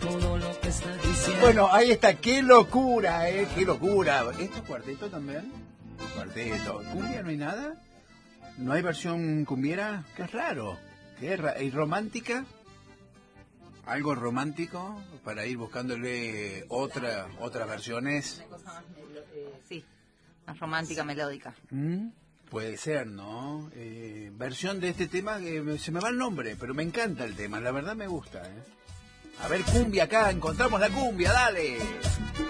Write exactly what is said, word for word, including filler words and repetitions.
todo lo que está diciendo. Bueno, ahí está, qué locura, eh, qué locura. ¿Esto es cuarteto también? Cuarteto. ¿Cumbia no hay nada? ¿No hay versión cumbiera? Qué raro. ¿Qué ra- ¿Y romántica? ¿Algo romántico para ir buscándole otra, otras versiones? Una cosa más, melo- eh, sí, más romántica, melódica. ¿Mm? Puede ser, ¿no? Eh, versión de este tema que me- se me va el nombre, pero me encanta el tema, la verdad me gusta, ¿eh? A ver, cumbia acá, encontramos la cumbia, dale.